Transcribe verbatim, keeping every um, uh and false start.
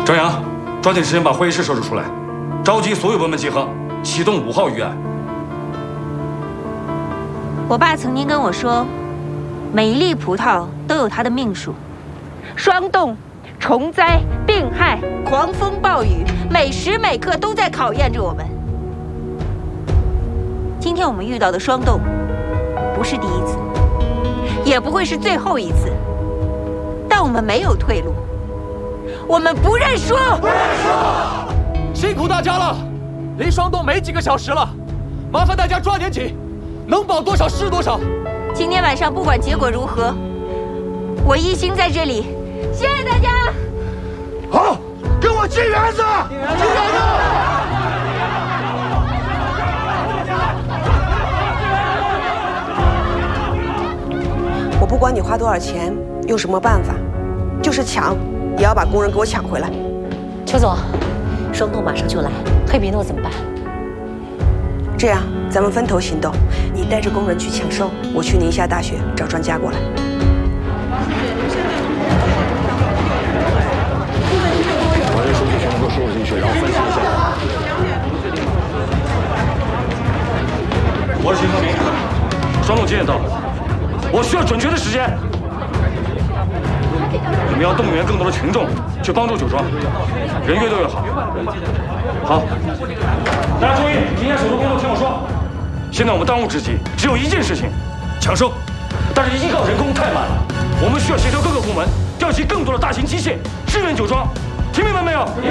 张扬，抓紧时间把会议室设置出来，召集所有部门集合，启动五号预案。 我爸曾经跟我说，每一粒葡萄都有它的命数，霜冻、虫灾、病害、狂风暴雨，每时每刻都在考验着我们。今天我们遇到的霜冻，不是第一次，也不会是最后一次，但我们没有退路。 我们不认输！不认输！辛苦大家了，离霜冻没几个小时了，麻烦大家抓点紧，能保多少是多少。 今天晚上不管结果如何，我一心在这里，谢谢大家。 好，跟我进园子！进园子！ 我不管你花多少钱，用什么办法，就是抢。 也要把工人给我抢回来。 邱总，霜冻马上就来，黑皮诺怎么办？ 这样，咱们分头行动。你带着工人去抢收，我去宁夏大学找专家过来。 把这数据全部都输入进去，然后分析一下。 我是秦科明，霜冻几点到？我需要准确的时间。 你们要动员更多的群众去帮助酒庄，人越多越好。好，大家注意，今天手头工作听我说。现在我们当务之急只有一件事情，抢收。但是依靠人工太慢了，我们需要协调各个部门，调集更多的大型机械支援酒庄。听明白没有？